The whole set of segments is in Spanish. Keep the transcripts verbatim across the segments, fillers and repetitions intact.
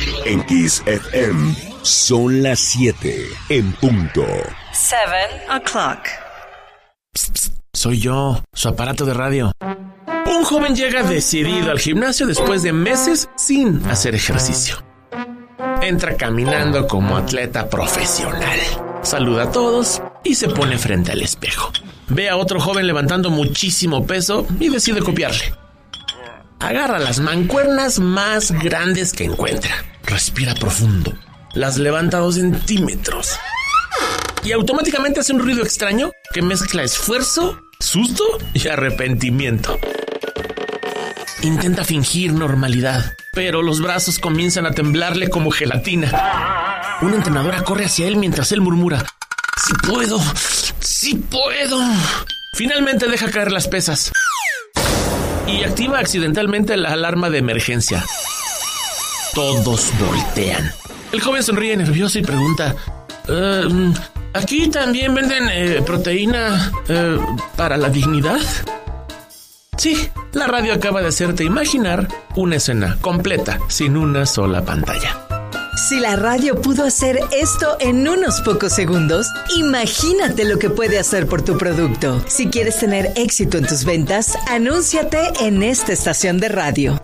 En Kiss F M son las siete en punto. Seven o'clock. Psst, psst, soy yo, su aparato de radio. Un joven llega decidido al gimnasio después de meses sin hacer ejercicio. Entra caminando como atleta profesional. Saluda a todos y se pone frente al espejo. Ve a otro joven levantando muchísimo peso y decide copiarle. Agarra las mancuernas más grandes que encuentra. Respira profundo. Las levanta dos centímetros. Y automáticamente hace un ruido extraño que mezcla esfuerzo, susto y arrepentimiento. Intenta fingir normalidad, pero los brazos comienzan a temblarle como gelatina. Una entrenadora corre hacia él mientras él murmura: ¡Sí puedo! ¡Sí puedo! Finalmente deja caer las pesas y activa accidentalmente la alarma de emergencia. Todos voltean. El joven sonríe nervioso y pregunta: uh, ¿aquí también venden eh, proteína eh, para la dignidad? Sí, la radio acaba de hacerte imaginar una escena completa sin una sola pantalla. Si la radio pudo hacer esto en unos pocos segundos, imagínate lo que puede hacer por tu producto. Si quieres tener éxito en tus ventas, anúnciate en esta estación de radio.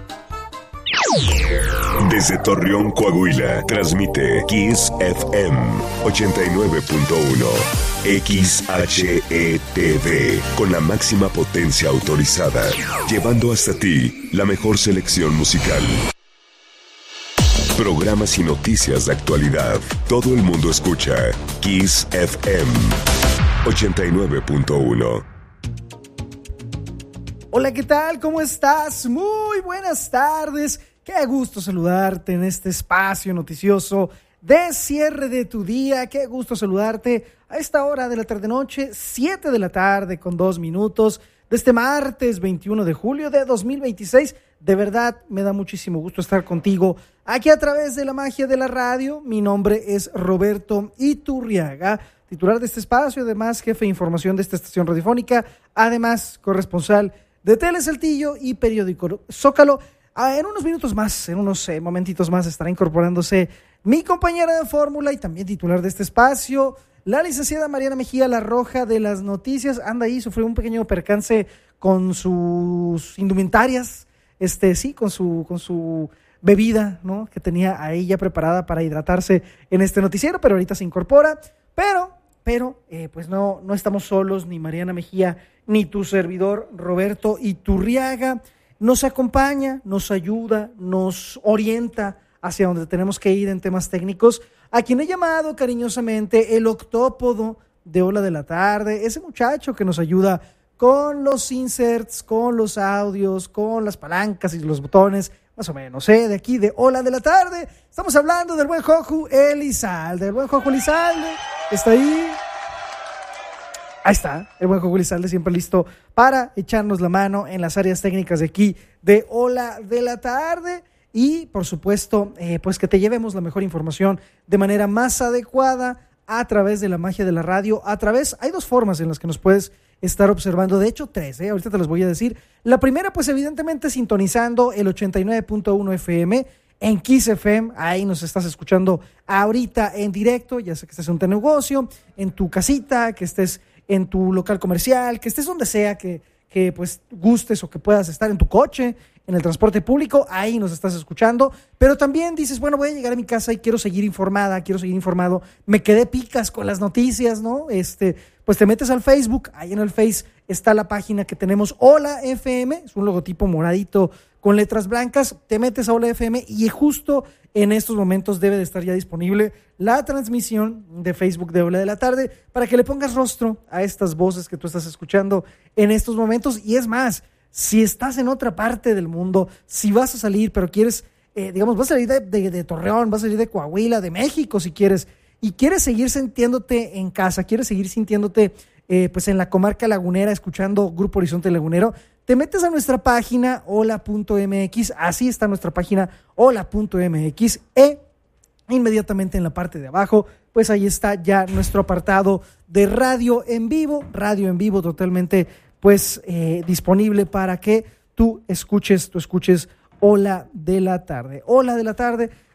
Desde Torreón, Coahuila, transmite Kiss F M ochenta y nueve punto uno. X H E T V, con la máxima potencia autorizada, llevando hasta ti la mejor selección musical. Programas y noticias de actualidad. Todo el mundo escucha Kiss F M ochenta y nueve punto uno. Hola, ¿qué tal? ¿Cómo estás? Muy buenas tardes. Qué gusto saludarte en este espacio noticioso de cierre de tu día. Qué gusto saludarte a esta hora de la tarde-noche, siete de la tarde con dos minutos, de este martes veintiuno de julio de dos mil veintiséis. De verdad, me da muchísimo gusto estar contigo aquí a través de la magia de la radio. Mi nombre es Roberto Iturriaga, titular de este espacio, además jefe de información de esta estación radiofónica, además corresponsal de Tele Saltillo y periódico Zócalo. Ah, en unos minutos más, en unos eh, momentitos más estará incorporándose mi compañera de fórmula y también titular de este espacio, la licenciada Mariana Mejía, la roja de las noticias. Anda ahí, sufrió un pequeño percance con sus indumentarias, este sí, con su, con su bebida, ¿no?, que tenía ahí ya preparada para hidratarse en este noticiero, pero ahorita se incorpora. Pero, pero, eh, pues no, no estamos solos, ni Mariana Mejía, ni tu servidor Roberto Iturriaga. Nos acompaña, nos ayuda, nos orienta hacia donde tenemos que ir en temas técnicos, a quien he llamado cariñosamente el octópodo de Hola de la Tarde, ese muchacho que nos ayuda con los inserts, con los audios, con las palancas y los botones, más o menos, ¿eh? De aquí de Hola de la Tarde. Estamos hablando del buen Joju Elizalde, el buen Joju Elizalde, está ahí. Ahí está, el buen Jojo Elizalde siempre listo para echarnos la mano en las áreas técnicas de aquí de Hola de la Tarde. Y, por supuesto, eh, pues que te llevemos la mejor información de manera más adecuada a través de la magia de la radio. A través, hay dos formas en las que nos puedes estar observando, de hecho tres, ¿eh? Ahorita te las voy a decir. La primera, pues evidentemente sintonizando el ochenta y nueve punto uno F M en Kiss F M, ahí nos estás escuchando ahorita en directo, ya sea que estés en tu negocio, en tu casita, que estés en tu local comercial, que estés donde sea que, que pues gustes o que puedas estar en tu coche, en el transporte público, ahí nos estás escuchando. Pero también dices, bueno, voy a llegar a mi casa y quiero seguir informada, quiero seguir informado, me quedé picas con las noticias, ¿no? Este, pues te metes al Facebook, ahí en el Face está la página que tenemos, Hola F M, es un logotipo moradito con letras blancas, te metes a Hola F M y justo en estos momentos debe de estar ya disponible la transmisión de Facebook de Hola de la Tarde para que le pongas rostro a estas voces que tú estás escuchando en estos momentos. Y es más, si estás en otra parte del mundo, si vas a salir, pero quieres, eh, digamos, vas a salir de, de, de Torreón, vas a salir de Coahuila, de México si quieres, y quieres seguir sintiéndote en casa, quieres seguir sintiéndote eh, pues en la comarca lagunera, escuchando Grupo Horizonte Lagunero, te metes a nuestra página hola punto m x, así está nuestra página hola punto m x, e inmediatamente en la parte de abajo, pues ahí está ya nuestro apartado de radio en vivo, radio en vivo totalmente pues eh, disponible para que tú escuches, tú escuches Hola de la Tarde. Hola de la Tarde,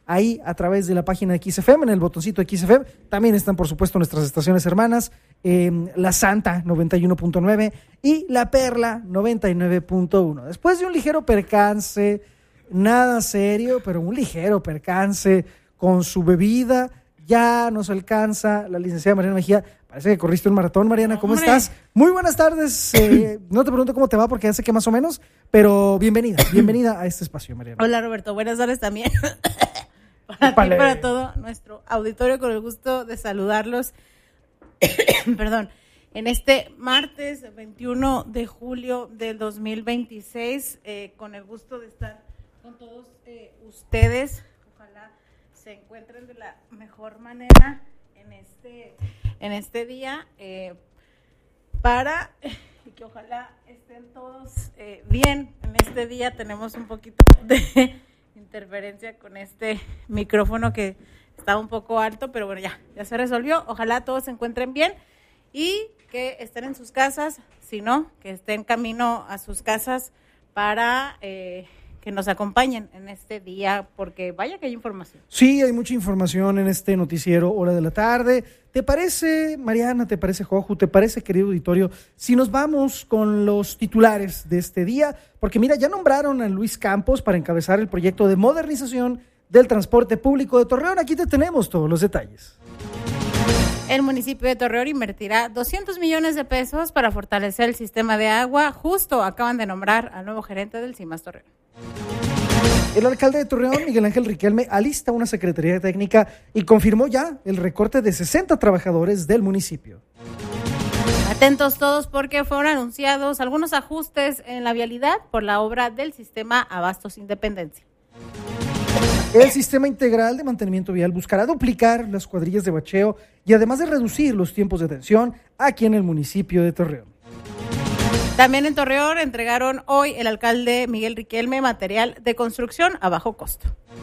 ahí a través de la página de X F M, en el botoncito de X F M. También están, por supuesto, nuestras estaciones hermanas, eh, La Santa noventa y uno punto nueve y La Perla noventa y nueve punto uno. Después de un ligero percance, nada serio, pero un ligero percance con su bebida, ya nos alcanza la licenciada Mariana Mejía. Parece que corriste un maratón, Mariana. ¿Cómo ¡Hombre! Estás? Muy buenas tardes. Eh, no te pregunto cómo te va porque ya sé que más o menos, pero bienvenida, bienvenida a este espacio, Mariana. Hola, Roberto. Buenas tardes también. Para ti, para todo nuestro auditorio, con el gusto de saludarlos. Perdón. En este martes veintiuno de julio del dos mil veintiséis, eh, con el gusto de estar con todos eh, ustedes. Ojalá se encuentren de la mejor manera en este, en este día, eh, para y que ojalá estén todos eh, bien. En este día tenemos un poquito de interferencia con este micrófono que estaba un poco alto, pero bueno, ya, ya se resolvió. Ojalá todos se encuentren bien y que estén en sus casas, si no, que estén camino a sus casas para eh, que nos acompañen en este día, porque vaya que hay información. Sí, hay mucha información en este noticiero Hora de la Tarde. ¿Te parece, Mariana, te parece, Joju, te parece, querido auditorio, si nos vamos con los titulares de este día? Porque mira, ya nombraron a Luis Campos para encabezar el proyecto de modernización del transporte público de Torreón. Aquí te tenemos todos los detalles. El municipio de Torreón invertirá doscientos millones de pesos para fortalecer el sistema de agua. Justo acaban de nombrar al nuevo gerente del CIMAS Torreón. El alcalde de Torreón, Miguel Ángel Riquelme, alista una secretaría técnica y confirmó ya el recorte de sesenta trabajadores del municipio. Atentos todos porque fueron anunciados algunos ajustes en la vialidad por la obra del sistema Abastos Independencia. El sistema integral de mantenimiento vial buscará duplicar las cuadrillas de bacheo y además de reducir los tiempos de atención aquí en el municipio de Torreón. También en Torreón entregaron hoy el alcalde Miguel Riquelme material de construcción a bajo costo.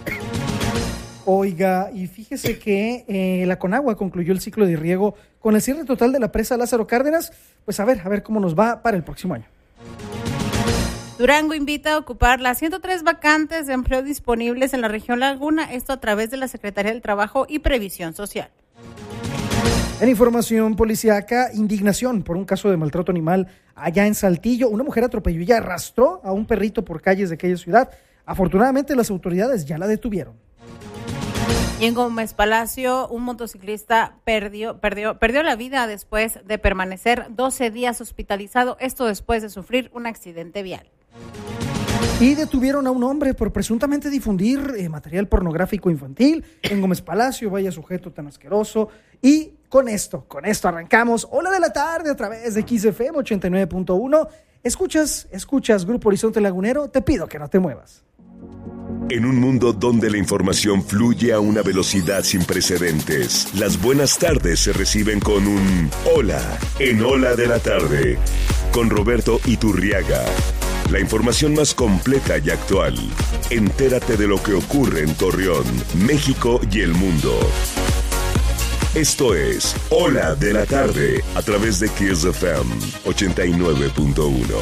Oiga, y fíjese que eh, la Conagua concluyó el ciclo de riego con el cierre total de la presa Lázaro Cárdenas. Pues a ver, a ver cómo nos va para el próximo año. Durango invita a ocupar las ciento tres vacantes de empleo disponibles en la región Laguna, esto a través de la Secretaría del Trabajo y Previsión Social. En información policíaca, indignación por un caso de maltrato animal allá en Saltillo. Una mujer atropelló y arrastró a un perrito por calles de aquella ciudad. Afortunadamente las autoridades ya la detuvieron. Y en Gómez Palacio, un motociclista perdió, perdió, perdió la vida después de permanecer doce días hospitalizado, esto después de sufrir un accidente vial. Y detuvieron a un hombre por presuntamente difundir eh, material pornográfico infantil en Gómez Palacio. Vaya sujeto tan asqueroso. Y con esto, con esto arrancamos Hora de la Tarde a través de X F M ochenta y nueve punto uno. Escuchas, escuchas Grupo Horizonte Lagunero, te pido que no te muevas. En un mundo donde la información fluye a una velocidad sin precedentes, las buenas tardes se reciben con un hola en Hora de la Tarde, con Roberto Iturriaga. La información más completa y actual. Entérate de lo que ocurre en Torreón, México y el mundo. Esto es Hora de la Tarde a través de X F M ochenta y nueve punto uno.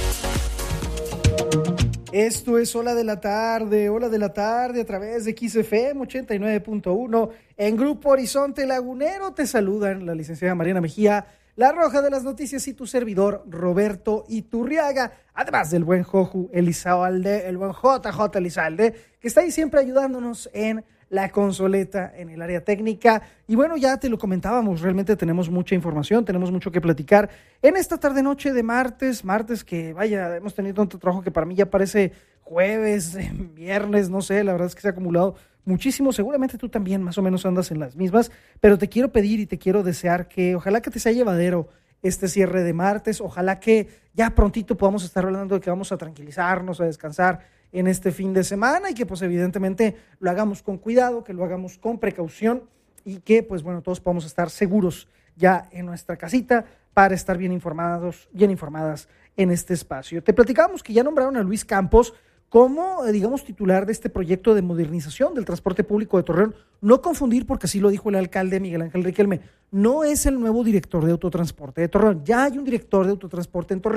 Esto es Hora de la Tarde, Hora de la Tarde a través de X F M ochenta y nueve punto uno. En Grupo Horizonte Lagunero te saludan la licenciada Mariana Mejía, la Roja de las Noticias y tu servidor Roberto Iturriaga, además del buen Joju Elizalde, el buen J J Elizalde, que está ahí siempre ayudándonos en la consoleta, en el área técnica. Y bueno, ya te lo comentábamos, realmente tenemos mucha información, tenemos mucho que platicar en esta tarde-noche de martes, martes que vaya, hemos tenido tanto trabajo que para mí ya parece jueves, viernes, no sé, la verdad es que se ha acumulado muchísimo, seguramente tú también más o menos andas en las mismas, pero te quiero pedir y te quiero desear que ojalá que te sea llevadero este cierre de martes, ojalá que ya prontito podamos estar hablando de que vamos a tranquilizarnos, a descansar en este fin de semana y que pues evidentemente lo hagamos con cuidado, que lo hagamos con precaución y que pues bueno, todos podamos estar seguros ya en nuestra casita para estar bien informados, bien informadas en este espacio. Te platicábamos que ya nombraron a Luis Campos como, digamos, titular de este proyecto de modernización del transporte público de Torreón. No confundir, porque así lo dijo el alcalde Miguel Ángel Riquelme, no es el nuevo director de autotransporte de Torreón. Ya hay un director de autotransporte en Torreón,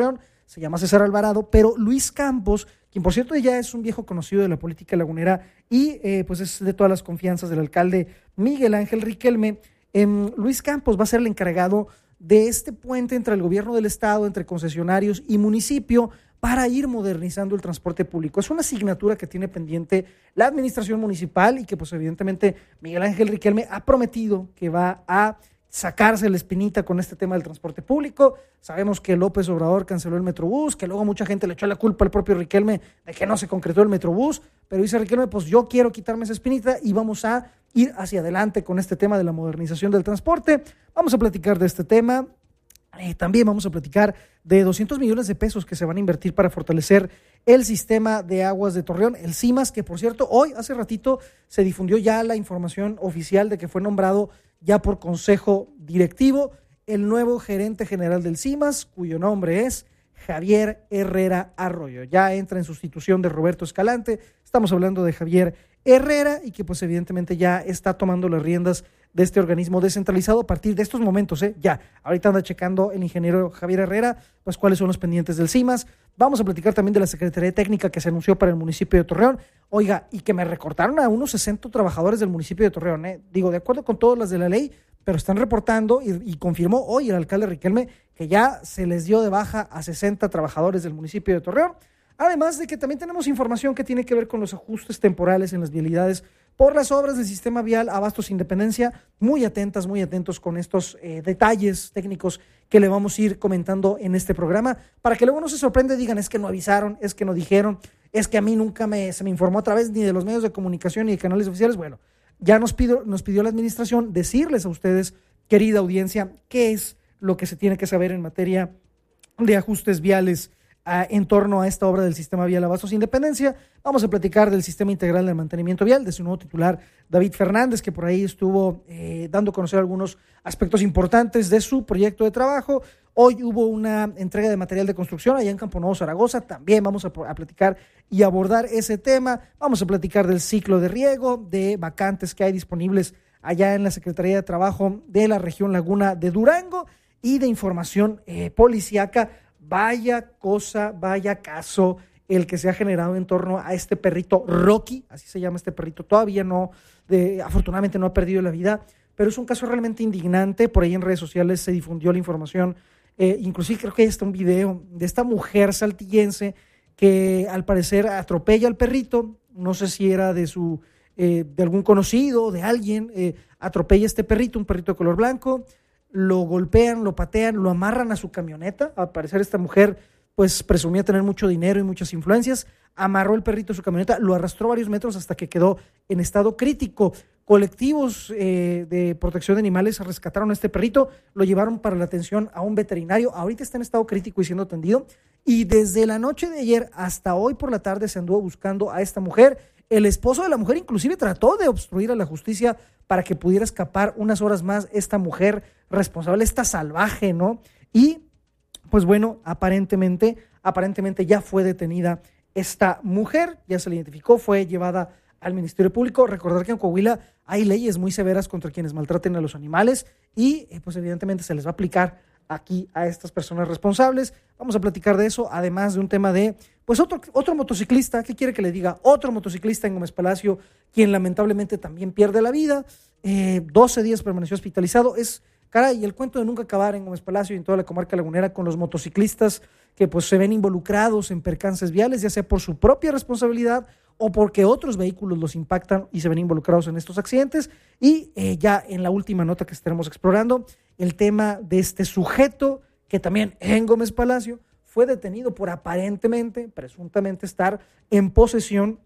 se llama César Alvarado, pero Luis Campos, quien por cierto ya es un viejo conocido de la política lagunera y eh, pues es de todas las confianzas del alcalde Miguel Ángel Riquelme, eh, Luis Campos va a ser el encargado de este puente entre el gobierno del estado, entre concesionarios y municipio, para ir modernizando el transporte público. Es una asignatura que tiene pendiente la administración municipal y que pues evidentemente Miguel Ángel Riquelme ha prometido que va a sacarse la espinita con este tema del transporte público. Sabemos que López Obrador canceló el Metrobús, que luego mucha gente le echó la culpa al propio Riquelme de que no se concretó el Metrobús, pero dice Riquelme, pues yo quiero quitarme esa espinita y vamos a ir hacia adelante con este tema de la modernización del transporte. Vamos a platicar de este tema. Eh, también vamos a platicar de doscientos millones de pesos que se van a invertir para fortalecer el sistema de aguas de Torreón, el CIMAS, que por cierto, hoy, hace ratito, se difundió ya la información oficial de que fue nombrado ya por consejo directivo el nuevo gerente general del CIMAS, cuyo nombre es Javier Herrera Arroyo. Ya entra en sustitución de Roberto Escalante. Estamos hablando de Javier Herrera y que pues evidentemente ya está tomando las riendas de este organismo descentralizado a partir de estos momentos, ¿eh? Ya, ahorita anda checando el ingeniero Javier Herrera, pues cuáles son los pendientes del CIMAS. Vamos a platicar también de la Secretaría Técnica que se anunció para el municipio de Torreón. Oiga, y que me recortaron a unos sesenta trabajadores del municipio de Torreón, ¿eh? Digo, de acuerdo con todas las de la ley, pero están reportando y, y confirmó hoy el alcalde Riquelme que ya se les dio de baja a sesenta trabajadores del municipio de Torreón. Además de que también tenemos información que tiene que ver con los ajustes temporales en las vialidades por las obras del sistema vial Abastos Independencia. Muy atentas, muy atentos con estos eh, detalles técnicos que le vamos a ir comentando en este programa, para que luego no se sorprenda y digan, es que no avisaron, es que no dijeron, es que a mí nunca me, se me informó a través ni de los medios de comunicación ni de canales oficiales. Bueno, ya nos pidió, nos pidió la administración decirles a ustedes, querida audiencia, qué es lo que se tiene que saber en materia de ajustes viales en torno a esta obra del sistema vial Abastos Independencia. Vamos a platicar del sistema integral de mantenimiento vial, de su nuevo titular, David Fernández, que por ahí estuvo eh, dando a conocer algunos aspectos importantes de su proyecto de trabajo. Hoy hubo una entrega de material de construcción allá en Campo Nuevo, Zaragoza. También vamos a, a platicar y abordar ese tema. Vamos a platicar del ciclo de riego, de vacantes que hay disponibles allá en la Secretaría de Trabajo de la región Laguna de Durango y de información eh, policíaca. Vaya cosa, vaya caso el que se ha generado en torno a este perrito Rocky, así se llama este perrito, todavía no, de, afortunadamente no ha perdido la vida, pero es un caso realmente indignante. Por ahí en redes sociales se difundió la información, eh, inclusive creo que hay hasta un video de esta mujer saltillense que al parecer atropella al perrito, no sé si era de su eh, de algún conocido, de alguien, eh, atropella este perrito, un perrito de color blanco, lo golpean, lo patean, lo amarran a su camioneta. Al parecer esta mujer pues presumía tener mucho dinero y muchas influencias, amarró el perrito a su camioneta, lo arrastró varios metros hasta que quedó en estado crítico. Colectivos eh, de protección de animales rescataron a este perrito, lo llevaron para la atención a un veterinario, ahorita está en estado crítico y siendo atendido, y desde la noche de ayer hasta hoy por la tarde se anduvo buscando a esta mujer. El esposo de la mujer inclusive trató de obstruir a la justicia para que pudiera escapar unas horas más esta mujer responsable, esta salvaje, ¿no? Y pues bueno, aparentemente, aparentemente ya fue detenida esta mujer, ya se la identificó, fue llevada al Ministerio Público. Recordar que en Coahuila hay leyes muy severas contra quienes maltraten a los animales y eh, pues evidentemente se les va a aplicar aquí a estas personas responsables. Vamos a platicar de eso, además de un tema de, pues otro, otro motociclista, ¿qué quiere que le diga? Otro motociclista en Gómez Palacio, quien lamentablemente también pierde la vida, eh, doce días permaneció hospitalizado. Es, caray, el cuento de nunca acabar en Gómez Palacio y en toda la comarca lagunera con los motociclistas que pues se ven involucrados en percances viales, ya sea por su propia responsabilidad o porque otros vehículos los impactan y se ven involucrados en estos accidentes. Y eh, ya en la última nota que estaremos explorando, el tema de este sujeto que también en Gómez Palacio fue detenido por aparentemente, presuntamente estar en posesión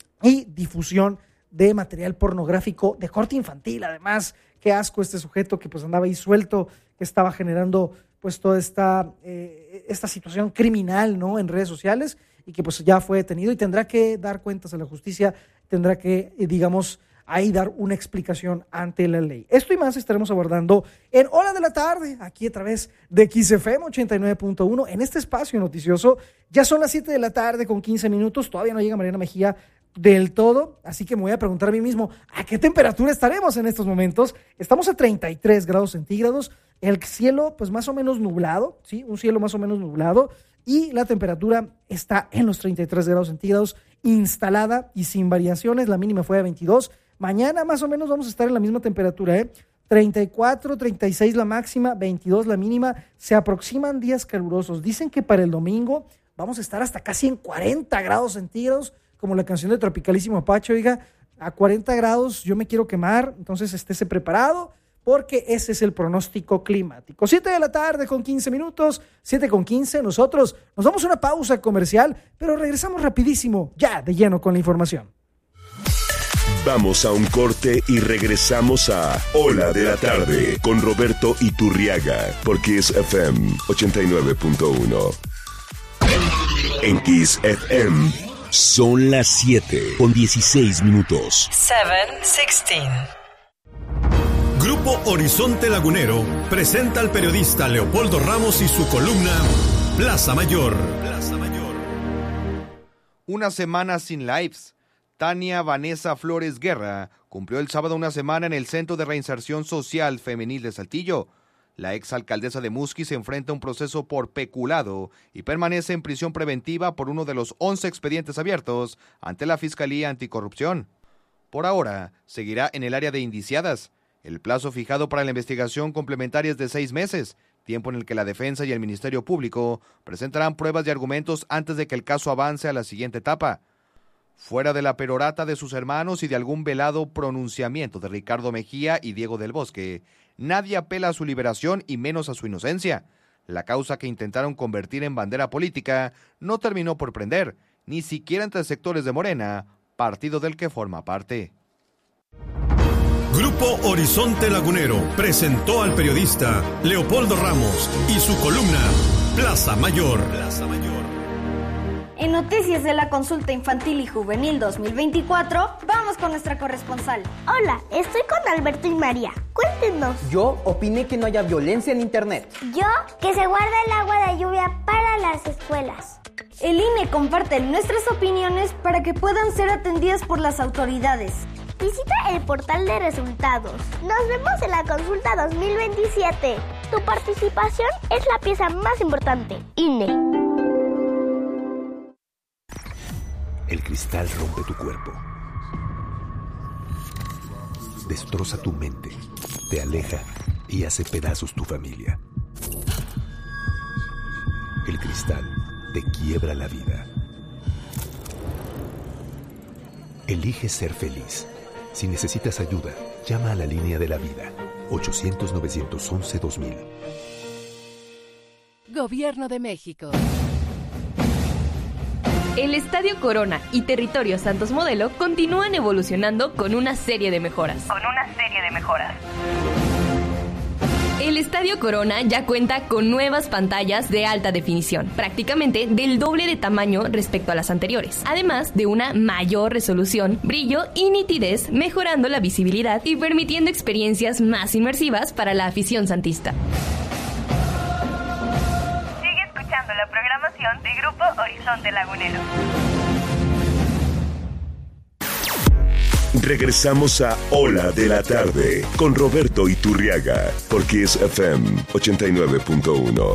y difusión de material pornográfico de corte infantil. Además, qué asco este sujeto que pues andaba ahí suelto, que estaba generando pues toda esta, eh, esta situación criminal, ¿no?, en redes sociales, y que pues ya fue detenido y tendrá que dar cuentas a la justicia, tendrá que, eh, digamos, ahí dar una explicación ante la ley. Esto y más estaremos abordando en Hora de la Tarde, aquí a través de X F M ochenta y nueve punto uno, en este espacio noticioso. Ya son las siete de la tarde con quince minutos, todavía no llega Mariana Mejía del todo, así que me voy a preguntar a mí mismo, ¿a qué temperatura estaremos en estos momentos? Estamos a treinta y tres grados centígrados, el cielo pues más o menos nublado, ¿sí? Un cielo más o menos nublado, y la temperatura está en los treinta y tres grados centígrados, instalada y sin variaciones. La mínima fue de veintidós. Mañana más o menos vamos a estar en la misma temperatura, ¿eh? treinta y cuatro, treinta y seis la máxima, veintidós la mínima. Se aproximan días calurosos. Dicen que para el domingo vamos a estar hasta casi en cuarenta grados centígrados, como la canción de Tropicalísimo Apache. Oiga, a cuarenta grados yo me quiero quemar, entonces estése preparado, porque ese es el pronóstico climático. siete de la tarde con quince minutos, siete con quince. Nosotros nos damos una pausa comercial, pero regresamos rapidísimo, ya de lleno con la información. Vamos a un corte y regresamos a Ola de la Tarde con Roberto Iturriaga por Kiss F M ochenta y nueve punto uno. En Kiss F M son las siete con dieciséis minutos. siete dieciséis. Grupo Horizonte Lagunero presenta al periodista Leopoldo Ramos y su columna Plaza Mayor. Plaza Mayor. Una semana sin lives. Tania Vanessa Flores Guerra cumplió el sábado una semana en el Centro de Reinserción Social Femenil de Saltillo. La exalcaldesa de Musquis se enfrenta a un proceso por peculado y permanece en prisión preventiva por uno de los once expedientes abiertos ante la Fiscalía Anticorrupción. Por ahora, seguirá en el área de indiciadas. El plazo fijado para la investigación complementaria es de seis meses, tiempo en el que la defensa y el Ministerio Público presentarán pruebas y argumentos antes de que el caso avance a la siguiente etapa. Fuera de la perorata de sus hermanos y de algún velado pronunciamiento de Ricardo Mejía y Diego del Bosque, nadie apela a su liberación y menos a su inocencia. La causa que intentaron convertir en bandera política no terminó por prender, ni siquiera entre sectores de Morena, partido del que forma parte. Grupo Horizonte Lagunero presentó al periodista Leopoldo Ramos y su columna Plaza Mayor. Plaza Mayor. En noticias de la consulta infantil y juvenil dos mil veinticuatro, vamos con nuestra corresponsal. Hola, estoy con Alberto y María. Cuéntenos. Yo opiné que no haya violencia en internet. Yo, que se guarde el agua de lluvia para las escuelas. El I N E comparte nuestras opiniones para que puedan ser atendidas por las autoridades. Visita el portal de resultados. Nos vemos en la consulta dos mil veintisiete. Tu participación es la pieza más importante. I N E. El cristal rompe tu cuerpo, destroza tu mente, te aleja y hace pedazos tu familia. El cristal te quiebra la vida. Elige ser feliz. Si necesitas ayuda, llama a la línea de la vida, ochocientos, novecientos once, dos mil. Gobierno de México. El Estadio Corona y Territorio Santos Modelo continúan evolucionando con una serie de mejoras. Con una serie de mejoras. El Estadio Corona ya cuenta con nuevas pantallas de alta definición, prácticamente del doble de tamaño respecto a las anteriores, además de una mayor resolución, brillo y nitidez, mejorando la visibilidad y permitiendo experiencias más inmersivas para la afición santista. La programación de Grupo Horizonte Lagunero. Regresamos a Ola de la Tarde con Roberto Iturriaga por Kiss F M ochenta y nueve punto uno.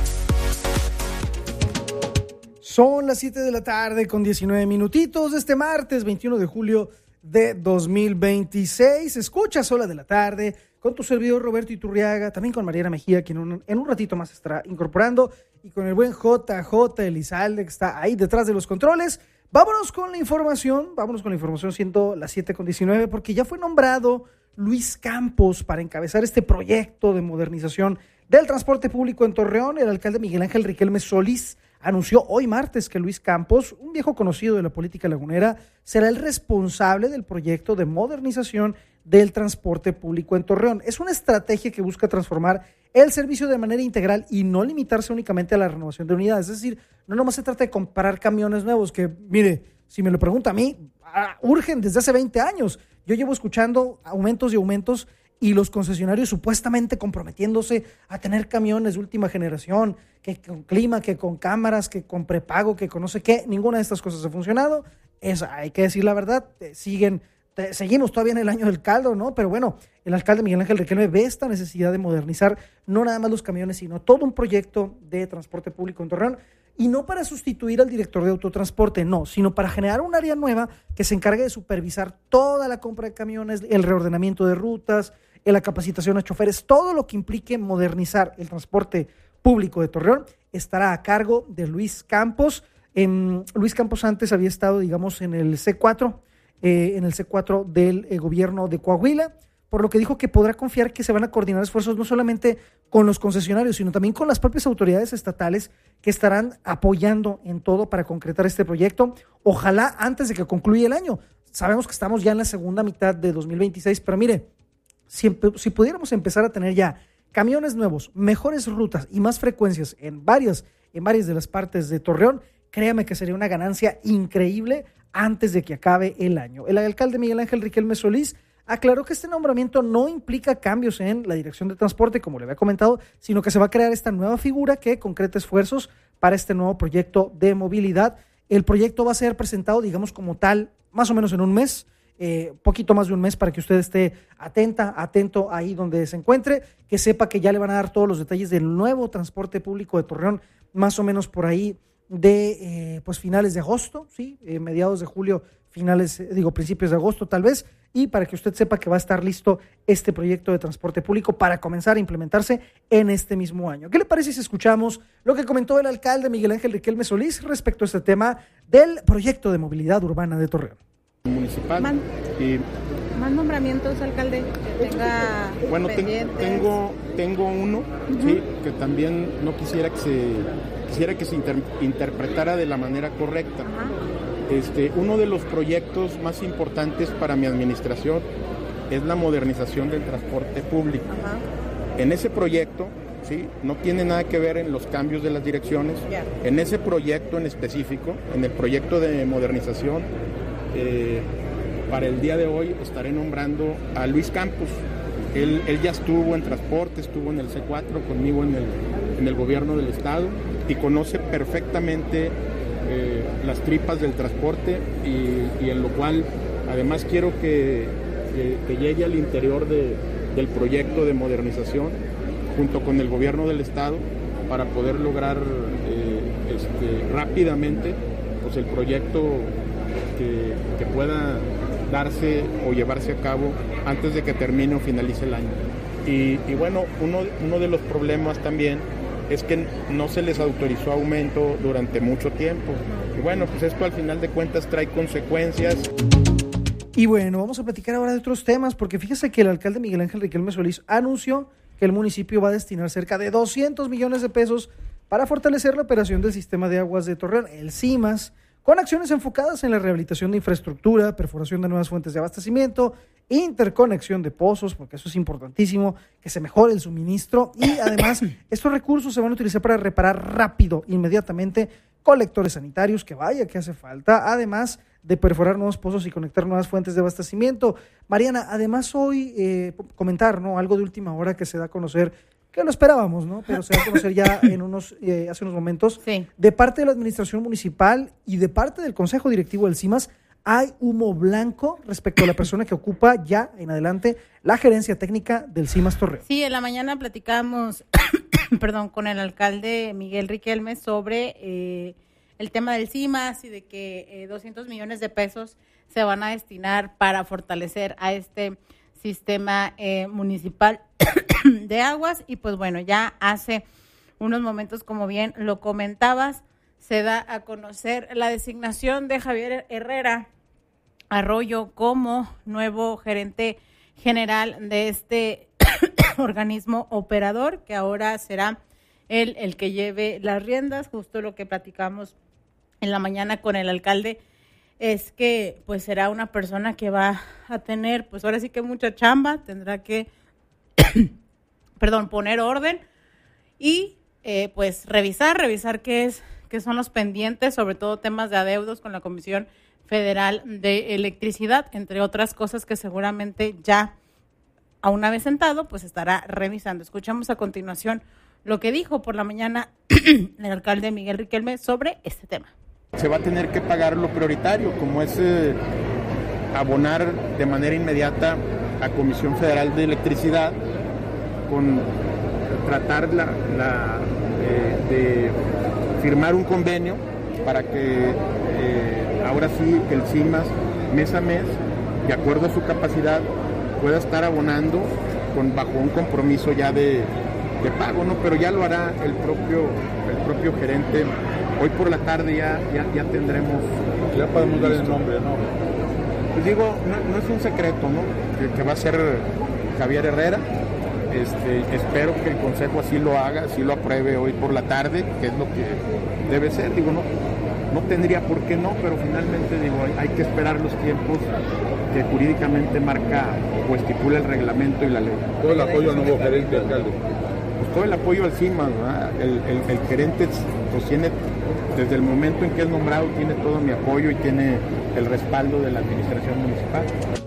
Son las siete de la tarde con diecinueve minutitos de este martes veintiuno de julio de dos mil veintiséis. Escuchas Ola de la Tarde con tu servidor Roberto Iturriaga, también con Mariana Mejía, quien un, en un ratito más estará incorporando, y con el buen J J Elizalde, que está ahí detrás de los controles. Vámonos con la información, vámonos con la información siendo las siete con diecinueve, porque ya fue nombrado Luis Campos para encabezar este proyecto de modernización del transporte público en Torreón. El alcalde Miguel Ángel Riquelme Solís anunció hoy martes que Luis Campos, un viejo conocido de la política lagunera, será el responsable del proyecto de modernización del transporte público en Torreón. Es una estrategia que busca transformar el servicio de manera integral y no limitarse únicamente a la renovación de unidades. Es decir, no nomás se trata de comprar camiones nuevos, que mire, si me lo pregunta a mí, urgen desde hace veinte años. Yo llevo escuchando aumentos y aumentos y los concesionarios supuestamente comprometiéndose a tener camiones de última generación, que con clima, que con cámaras, que con prepago, que con no sé qué. Ninguna de estas cosas ha funcionado. es, hay que decir la verdad, siguen, te, seguimos todavía en el año del caldo, ¿no? Pero bueno, el alcalde Miguel Ángel Riquelme ve esta necesidad de modernizar no nada más los camiones, sino todo un proyecto de transporte público en Torreón, y no para sustituir al director de autotransporte, no, sino para generar un área nueva que se encargue de supervisar toda la compra de camiones, el reordenamiento de rutas, la capacitación a choferes, todo lo que implique modernizar el transporte público de Torreón estará a cargo de Luis Campos. En, Luis Campos antes había estado, digamos, en el C cuatro, eh, en el C cuatro del eh, gobierno de Coahuila, por lo que dijo que podrá confiar que se van a coordinar esfuerzos no solamente con los concesionarios, sino también con las propias autoridades estatales que estarán apoyando en todo para concretar este proyecto, ojalá antes de que concluya el año. Sabemos que estamos ya en la segunda mitad de dos mil veintiséis, pero mire, si, si pudiéramos empezar a tener ya camiones nuevos, mejores rutas y más frecuencias en varias, en varias de las partes de Torreón, créame que sería una ganancia increíble antes de que acabe el año. El alcalde Miguel Ángel Riquelme Solís aclaró que este nombramiento no implica cambios en la dirección de transporte, como le había comentado, sino que se va a crear esta nueva figura que concreta esfuerzos para este nuevo proyecto de movilidad. El proyecto va a ser presentado, digamos, como tal, más o menos en un mes, eh, poquito más de un mes, para que usted esté atenta, atento ahí donde se encuentre, que sepa que ya le van a dar todos los detalles del nuevo transporte público de Torreón, más o menos por ahí de eh, pues finales de agosto, sí, eh, mediados de julio, finales, eh, digo, principios de agosto tal vez, y para que usted sepa que va a estar listo este proyecto de transporte público para comenzar a implementarse en este mismo año. ¿Qué le parece si escuchamos lo que comentó el alcalde Miguel Ángel Riquelme Solís respecto a este tema del proyecto de movilidad urbana de Torreón? Municipal. Man, y, ¿Más nombramientos, alcalde, que tenga bueno, ten, tengo, tengo uno, uh-huh. sí, que también no quisiera que se, quisiera que se inter, interpretara de la manera correcta. Uh-huh. Este, uno de los proyectos más importantes para mi administración es la modernización del transporte público. Uh-huh. En ese proyecto, ¿sí? No tiene nada que ver en los cambios de las direcciones. Yeah. En ese proyecto en específico, en el proyecto de modernización, eh, para el día de hoy estaré nombrando a Luis Campos. Él, él ya estuvo en transporte, estuvo en el C cuatro conmigo en el, en el gobierno del estado y conoce perfectamente Eh, las tripas del transporte y, y en lo cual además quiero que, que, que llegue al interior de, del proyecto de modernización junto con el gobierno del estado para poder lograr eh, este, rápidamente pues el proyecto que, que pueda darse o llevarse a cabo antes de que termine o finalice el año. Y, y bueno, uno, uno de los problemas también es que no se les autorizó aumento durante mucho tiempo. Y bueno, pues esto al final de cuentas trae consecuencias. Y bueno, vamos a platicar ahora de otros temas, porque fíjese que el alcalde Miguel Ángel Riquelme Solís anunció que el municipio va a destinar cerca de doscientos millones de pesos para fortalecer la operación del sistema de aguas de Torreón, el CIMAS, con acciones enfocadas en la rehabilitación de infraestructura, perforación de nuevas fuentes de abastecimiento, interconexión de pozos, porque eso es importantísimo, que se mejore el suministro, y además estos recursos se van a utilizar para reparar rápido, inmediatamente, colectores sanitarios, que vaya que hace falta, además de perforar nuevos pozos y conectar nuevas fuentes de abastecimiento. Mariana, además hoy eh, comentar, ¿no?, algo de última hora que se da a conocer, que lo esperábamos, ¿no?, pero se va a conocer ya en unos eh, hace unos momentos, sí. De parte de la administración municipal y de parte del consejo directivo del CIMAS, hay humo blanco respecto a la persona que ocupa ya en adelante la gerencia técnica del CIMAS Torreón. Sí, en la mañana platicamos, perdón, con el alcalde Miguel Riquelme sobre eh, el tema del CIMAS y de que eh, doscientos millones de pesos se van a destinar para fortalecer a este sistema eh, municipal de aguas. Y pues bueno, ya hace unos momentos, como bien lo comentabas, se da a conocer la designación de Javier Herrera Arroyo como nuevo gerente general de este organismo operador, que ahora será él el que lleve las riendas. Justo lo que platicamos en la mañana con el alcalde es que pues será una persona que va a tener, pues ahora sí que mucha chamba, tendrá que, perdón, poner orden y eh, pues revisar, revisar qué es, qué son los pendientes, sobre todo temas de adeudos con la Comisión Federal de Electricidad, entre otras cosas que seguramente ya a una vez sentado, pues estará revisando. Escuchamos a continuación lo que dijo por la mañana el alcalde Miguel Riquelme sobre este tema. Se va a tener que pagar lo prioritario, como es eh, abonar de manera inmediata a Comisión Federal de Electricidad, con tratar la, la, eh, de firmar un convenio para que eh, ahora sí el CIMAS mes a mes, de acuerdo a su capacidad, pueda estar abonando con, bajo un compromiso ya de, de pago, ¿no? Pero ya lo hará el propio, el propio gerente. Hoy por la tarde ya, ya, ya tendremos... Ya podemos dar el nombre, ¿no? Pues digo, no, no es un secreto, ¿no? Que, que va a ser Javier Herrera. Este, espero que el Consejo así lo haga, así lo apruebe hoy por la tarde, que es lo que debe ser. Digo, no, no tendría por qué no, pero finalmente digo, hay, hay que esperar los tiempos que jurídicamente marca o estipula el reglamento y la ley. Todo el apoyo al nuevo gerente, alcalde. Pues todo el apoyo al CIMAS, ¿verdad? El, el, el gerente pues tiene, desde el momento en que es nombrado, tiene todo mi apoyo y tiene el respaldo de la administración municipal.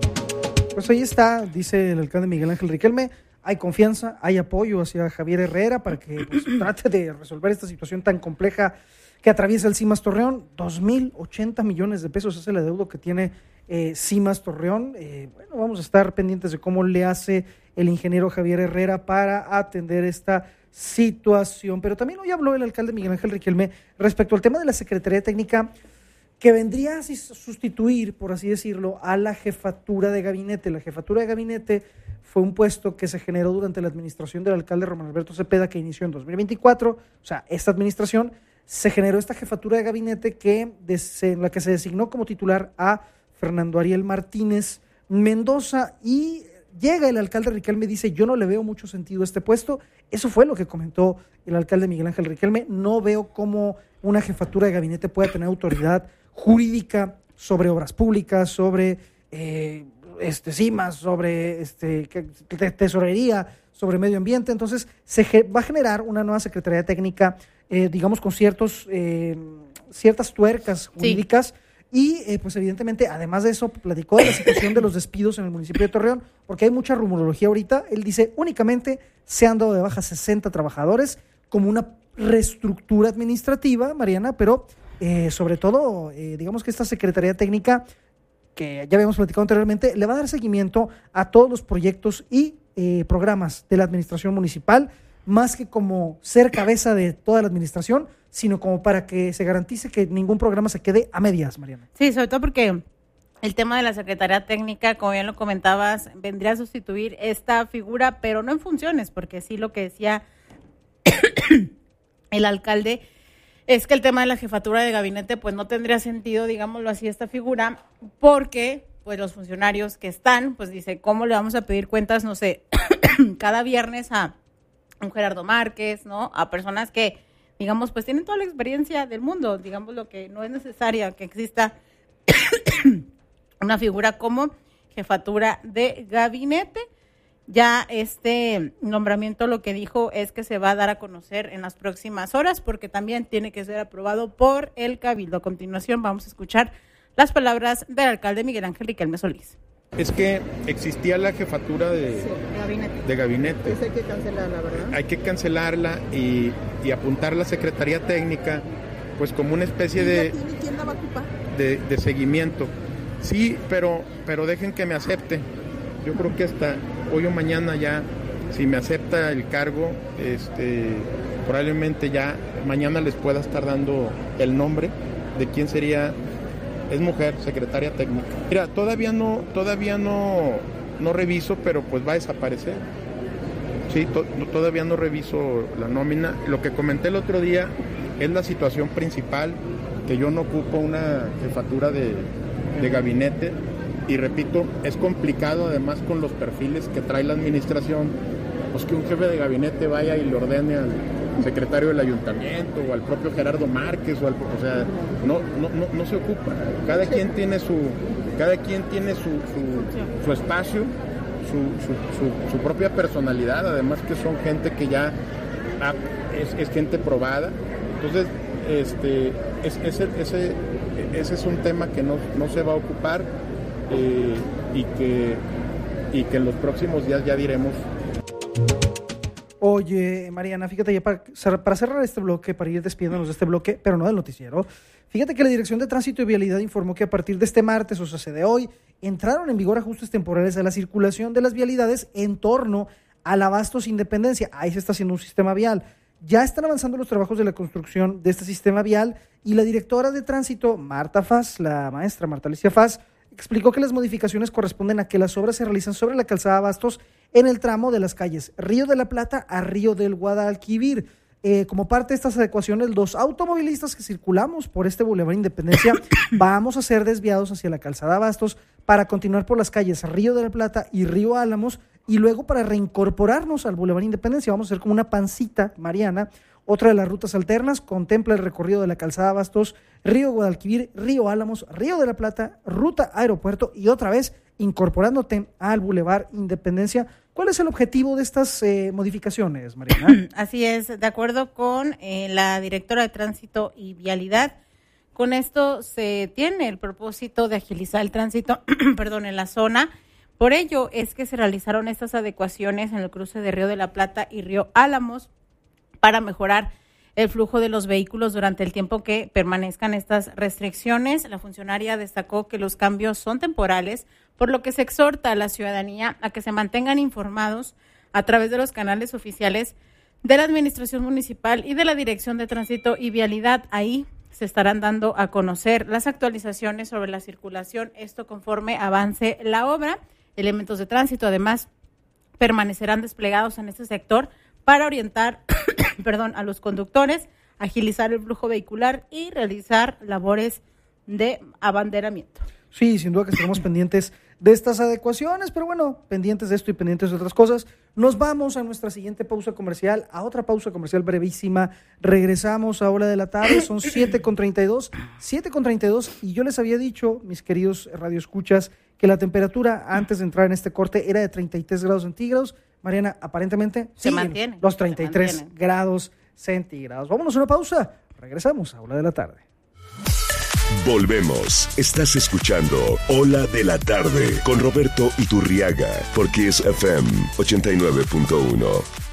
Pues ahí está, dice el alcalde Miguel Ángel Riquelme, hay confianza, hay apoyo hacia Javier Herrera para que pues, trate de resolver esta situación tan compleja que atraviesa el CIMAS Torreón. Dos mil ochenta millones de pesos es el adeudo que tiene eh, CIMAS Torreón. Eh, bueno, vamos a estar pendientes de cómo le hace el ingeniero Javier Herrera para atender esta situación. Pero también hoy habló el alcalde Miguel Ángel Riquelme respecto al tema de la Secretaría Técnica, que vendría a sustituir, por así decirlo, a la jefatura de gabinete. La jefatura de gabinete fue un puesto que se generó durante la administración del alcalde Román Alberto Cepeda, que inició en dos mil veinticuatro. O sea, esta administración se generó esta jefatura de gabinete que en la que se designó como titular a Fernando Ariel Martínez Mendoza, y llega el alcalde Riquelme y dice, yo no le veo mucho sentido a este puesto. Eso fue lo que comentó el alcalde Miguel Ángel Riquelme. No veo cómo una jefatura de gabinete pueda tener autoridad jurídica sobre obras públicas, sobre eh, este CIMAS, sobre este, tesorería, sobre medio ambiente. Entonces se ge- va a generar una nueva Secretaría Técnica, eh, digamos, con ciertos eh, ciertas tuercas jurídicas. Sí. Y eh, pues evidentemente, además de eso, platicó de la situación de los despidos en el municipio de Torreón, porque hay mucha rumorología ahorita. Él dice, únicamente se han dado de baja sesenta trabajadores como una reestructura administrativa, Mariana, pero eh, sobre todo, eh, digamos que esta Secretaría Técnica, que ya habíamos platicado anteriormente, le va a dar seguimiento a todos los proyectos y eh, programas de la administración municipal, más que como ser cabeza de toda la administración, sino como para que se garantice que ningún programa se quede a medias, Mariana. Sí, sobre todo porque el tema de la Secretaría Técnica, como bien lo comentabas, vendría a sustituir esta figura, pero no en funciones, porque sí lo que decía el alcalde es que el tema de la jefatura de gabinete pues no tendría sentido, digámoslo así, esta figura, porque pues los funcionarios que están, pues dice, ¿cómo le vamos a pedir cuentas, no sé, cada viernes a un Gerardo Márquez, ¿no? A personas que, digamos, pues tienen toda la experiencia del mundo, digamos, lo que no es necesaria que exista una figura como jefatura de gabinete. Ya este nombramiento lo que dijo es que se va a dar a conocer en las próximas horas, porque también tiene que ser aprobado por el Cabildo. A continuación vamos a escuchar las palabras del alcalde Miguel Ángel Riquelme Solís. Es que existía la jefatura de, sí, de gabinete. De gabinete. Pues hay que cancelarla, ¿verdad? Hay que cancelarla y, y apuntar la Secretaría Técnica pues como una especie de, ¿quién la va a ocupar? de, de seguimiento. Sí, pero, pero dejen que me acepte. Yo creo que hasta hoy o mañana ya, si me acepta el cargo, este, probablemente ya mañana les pueda estar dando el nombre de quién sería. Es mujer, secretaria técnica. Mira, todavía no, todavía no, no reviso, pero pues va a desaparecer. Sí, to, todavía no reviso la nómina. Lo que comenté el otro día es la situación principal, que yo no ocupo una jefatura de, de gabinete. Y repito, es complicado además con los perfiles que trae la administración, pues que un jefe de gabinete vaya y le ordene al secretario del ayuntamiento o al propio Gerardo Márquez o al, o sea, no, no, no, no se ocupa. Cada quien tiene su, cada quien tiene su, su, su espacio, su, su, su, su propia personalidad, además que son gente que ya ha, es, es gente probada. Entonces, este, es, ese, ese, ese es un tema que no, no se va a ocupar. Eh, y que y que en los próximos días ya diremos. Oye, Mariana, fíjate ya para, para cerrar este bloque, para ir despidiéndonos de este bloque, pero no del noticiero, fíjate que la Dirección de Tránsito y Vialidad informó que a partir de este martes, o sea, de hoy, entraron en vigor ajustes temporales a la circulación de las vialidades en torno al Abastos Independencia. Ahí se está haciendo un sistema vial. Ya están avanzando los trabajos de la construcción de este sistema vial y la directora de tránsito, Marta Faz, la maestra Marta Alicia Faz, explicó que las modificaciones corresponden a que las obras se realizan sobre la calzada Abastos en el tramo de las calles Río de la Plata a Río del Guadalquivir. Eh, como parte de estas adecuaciones, los automovilistas que circulamos por este Boulevard Independencia vamos a ser desviados hacia la calzada Abastos para continuar por las calles Río de la Plata y Río Álamos y luego para reincorporarnos al Boulevard Independencia. Vamos a hacer como una pancita, Mariana. Otra de las rutas alternas contempla el recorrido de la calzada Abastos, Río Guadalquivir, Río Álamos, Río de la Plata, ruta Aeropuerto y otra vez incorporándote al Boulevard Independencia. ¿Cuál es el objetivo de estas eh, modificaciones, Mariana? Así es, de acuerdo con eh, la directora de Tránsito y Vialidad, con esto se tiene el propósito de agilizar el tránsito perdón, en la zona. Por ello es que se realizaron estas adecuaciones en el cruce de Río de la Plata y Río Álamos para mejorar el flujo de los vehículos durante el tiempo que permanezcan estas restricciones. La funcionaria destacó que los cambios son temporales, por lo que se exhorta a la ciudadanía a que se mantengan informados a través de los canales oficiales de la Administración Municipal y de la Dirección de Tránsito y Vialidad. Ahí se estarán dando a conocer las actualizaciones sobre la circulación, esto conforme avance la obra. Elementos de tránsito, además, permanecerán desplegados en este sector para orientar perdón, a los conductores, agilizar el flujo vehicular y realizar labores de abanderamiento. Sí, sin duda que estaremos pendientes de estas adecuaciones, pero bueno, pendientes de esto y pendientes de otras cosas. Nos vamos a nuestra siguiente pausa comercial, a otra pausa comercial brevísima. Regresamos a Hora de la Tarde, son siete con treinta y dos, siete con treinta y dos, y yo les había dicho, mis queridos radioescuchas, que la temperatura antes de entrar en este corte era de treinta y tres grados centígrados. Mariana, aparentemente se mantiene los treinta y tres grados centígrados. Vámonos a una pausa, regresamos a Hora de la Tarde. Volvemos. Estás escuchando Ola de la Tarde con Roberto Iturriaga por Kiss F M ochenta y nueve punto uno.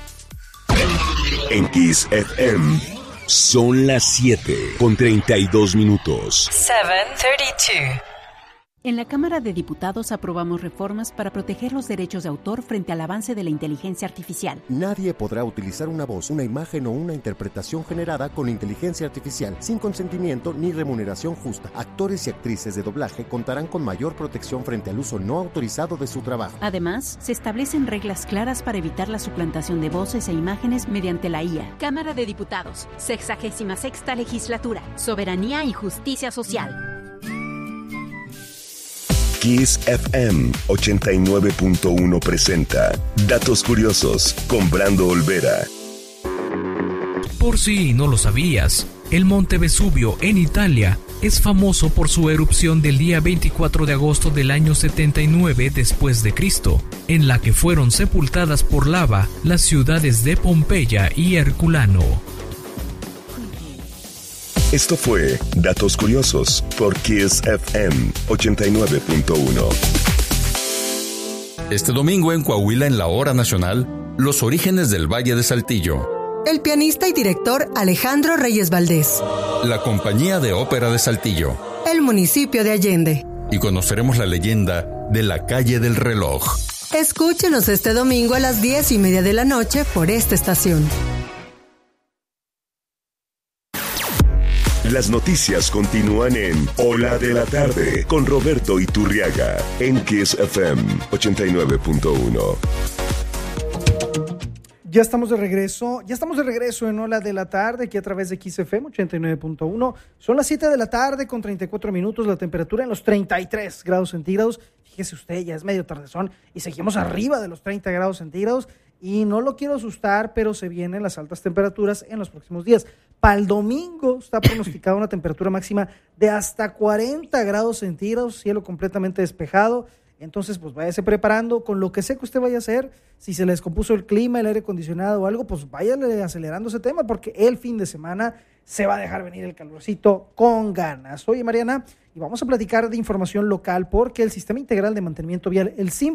En Kiss F M son las siete con treinta y dos minutos. siete treinta y dos. En la Cámara de Diputados aprobamos reformas para proteger los derechos de autor frente al avance de la inteligencia artificial. Nadie podrá utilizar una voz, una imagen o una interpretación generada con inteligencia artificial sin consentimiento ni remuneración justa. Actores y actrices de doblaje contarán con mayor protección frente al uso no autorizado de su trabajo. Además, se establecen reglas claras para evitar la suplantación de voces e imágenes mediante la I A. Cámara de Diputados, sexagésima sexta legislatura, soberanía y justicia social. Kiss F M ochenta y nueve punto uno presenta Datos Curiosos con Brando Olvera. Por si no lo sabías, el Monte Vesubio en Italia es famoso por su erupción del día veinticuatro de agosto del año setenta y nueve después de Cristo, en la que fueron sepultadas por lava las ciudades de Pompeya y Herculano. Esto fue Datos Curiosos por Kiss F M ochenta y nueve punto uno. Este domingo en Coahuila, en la Hora Nacional, los orígenes del Valle de Saltillo. El pianista y director Alejandro Reyes Valdés. La Compañía de Ópera de Saltillo. El municipio de Allende. Y conoceremos la leyenda de la Calle del Reloj. Escúchenos este domingo a las diez y media de la noche por esta estación. Las noticias continúan en Ola de la Tarde con Roberto Iturriaga en Kiss F M ochenta y nueve punto uno. Ya estamos de regreso, ya estamos de regreso en Ola de la Tarde, aquí a través de Kiss F M ochenta y nueve punto uno. Son las siete de la tarde con treinta y cuatro minutos, la temperatura en los treinta y tres grados centígrados. Fíjese usted, ya es medio tardezón y seguimos arriba de los treinta grados centígrados. Y no lo quiero asustar, pero se vienen las altas temperaturas en los próximos días. Para el domingo está pronosticada una temperatura máxima de hasta cuarenta grados centígrados, cielo completamente despejado. Entonces, pues váyase preparando con lo que sé que usted vaya a hacer. Si se le descompuso el clima, el aire acondicionado o algo, pues váyale acelerando ese tema porque el fin de semana se va a dejar venir el calorcito con ganas. Oye, Mariana, y vamos a platicar de información local porque el Sistema Integral de Mantenimiento Vial, el S I M P,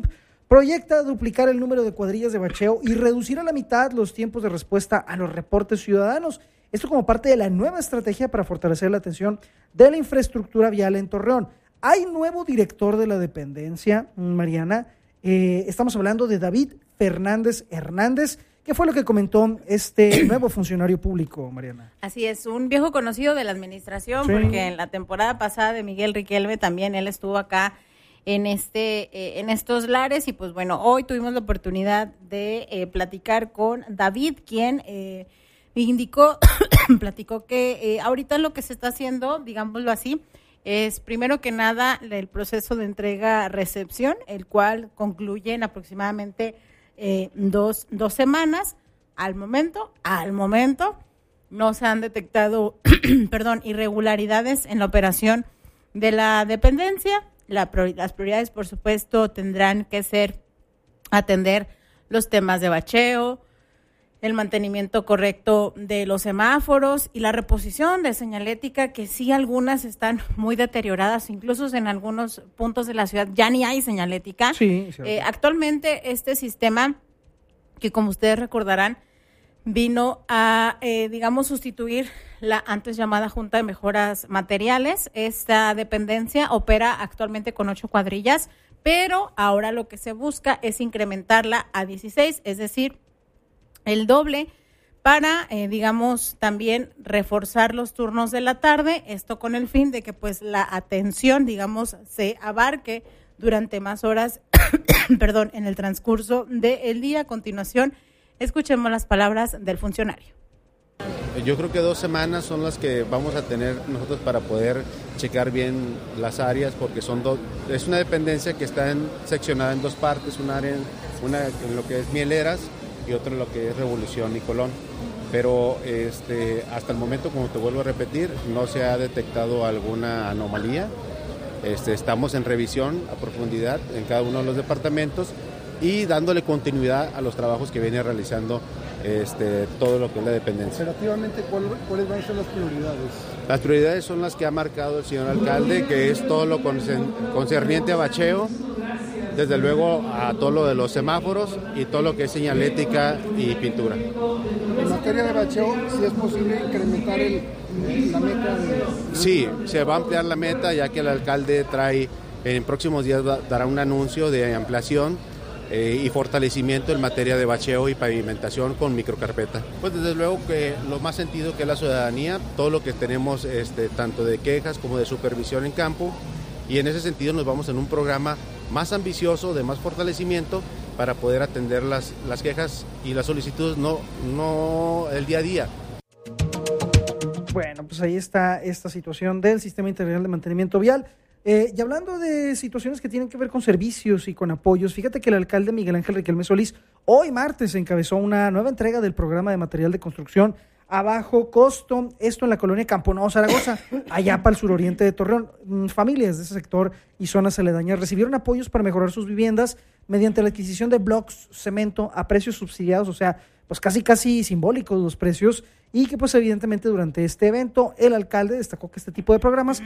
proyecta duplicar el número de cuadrillas de bacheo y reducir a la mitad los tiempos de respuesta a los reportes ciudadanos. Esto como parte de la nueva estrategia para fortalecer la atención de la infraestructura vial en Torreón. Hay nuevo director de la dependencia, Mariana. Eh, estamos hablando de David Fernández Hernández. ¿Qué fue lo que comentó este nuevo funcionario público, Mariana? Así es, un viejo conocido de la administración, sí. Porque en la temporada pasada de Miguel Riquelme también él estuvo acá en este eh, en estos lares y pues bueno, hoy tuvimos la oportunidad de eh, platicar con David, quien eh, indicó, platicó que eh, ahorita lo que se está haciendo, digámoslo así, es primero que nada el proceso de entrega-recepción, el cual concluye en aproximadamente eh, dos, dos semanas. Al momento, al momento, no se han detectado, perdón, irregularidades en la operación de la dependencia. La, las prioridades, por supuesto, tendrán que ser atender los temas de bacheo, el mantenimiento correcto de los semáforos y la reposición de señalética, que sí algunas están muy deterioradas, incluso en algunos puntos de la ciudad ya ni hay señalética. Sí, eh, actualmente este sistema, que como ustedes recordarán, vino a, eh, digamos, sustituir la antes llamada Junta de Mejoras Materiales. Esta dependencia opera actualmente con ocho cuadrillas, pero ahora lo que se busca es incrementarla a dieciséis, es decir, el doble, para, eh, digamos, también reforzar los turnos de la tarde, esto con el fin de que pues la atención, digamos, se abarque durante más horas, perdón, en el transcurso del día. A continuación, escuchemos las palabras del funcionario. Yo creo que dos semanas son las que vamos a tener nosotros para poder checar bien las áreas, porque son dos, es una dependencia que está en, seccionada en dos partes, una área, una en lo que es Mieleras y otra en lo que es Revolución y Colón. Pero este, hasta el momento, como te vuelvo a repetir, no se ha detectado alguna anomalía. Este, estamos en revisión a profundidad en cada uno de los departamentos y dándole continuidad a los trabajos que viene realizando este, todo lo que es la dependencia. Operativamente, ¿cuál, ¿cuáles van a ser las prioridades? Las prioridades son las que ha marcado el señor alcalde, que es todo lo concerniente a bacheo, desde luego a todo lo de los semáforos y todo lo que es señalética y pintura. En materia de bacheo, si es posible incrementar el, la meta de... Sí, se va a ampliar la meta, ya que el alcalde trae, en próximos días dará un anuncio de ampliación eh, y fortalecimiento en materia de bacheo y pavimentación con microcarpeta. Pues desde luego que lo más sentido que es la ciudadanía, todo lo que tenemos este, tanto de quejas como de supervisión en campo, y en ese sentido nos vamos en un programa más ambicioso, de más fortalecimiento, para poder atender las, las quejas y las solicitudes, no, no el día a día. Bueno, pues ahí está esta situación del Sistema Integral de Mantenimiento Vial. Eh, y hablando de situaciones que tienen que ver con servicios y con apoyos, fíjate que el alcalde Miguel Ángel Riquelme Solís hoy martes encabezó una nueva entrega del programa de material de construcción a bajo costo, esto en la colonia Campo Nuevo, Zaragoza, allá para el suroriente de Torreón. Familias de ese sector y zonas aledañas recibieron apoyos para mejorar sus viviendas mediante la adquisición de blocks, cemento a precios subsidiados, o sea, pues casi casi simbólicos los precios, y que pues evidentemente durante este evento el alcalde destacó que este tipo de programas